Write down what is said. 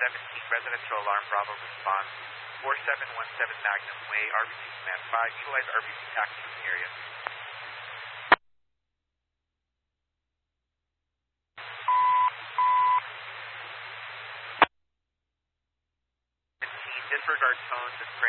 17, residential alarm Bravo response. 4717 Magnum Way, RBC Command 5, utilize RBC taxi in the area. 17, disregard tones and